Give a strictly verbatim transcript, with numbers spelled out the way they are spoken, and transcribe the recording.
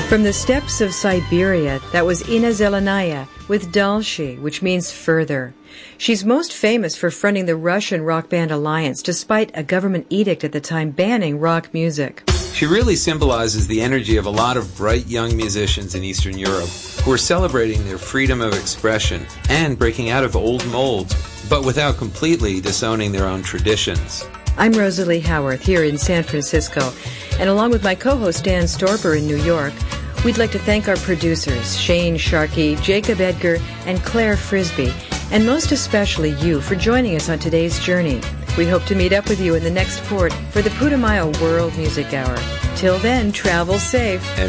From the steppes of Siberia, that was Inna Zelenaya with Dalshi, which means further. She's most famous for fronting the Russian rock band Alliance, despite a government edict at the time banning rock music. She really symbolizes the energy of a lot of bright young musicians in Eastern Europe who are celebrating their freedom of expression and breaking out of old molds, but without completely disowning their own traditions. I'm Rosalie Howarth here in San Francisco, and along with my co-host Dan Storper in New York, we'd like to thank our producers, Shane Sharkey, Jacob Edgar, and Claire Frisbee, and most especially you for joining us on today's journey. We hope to meet up with you in the next port for the Putumayo World Music Hour. Till then, travel safe.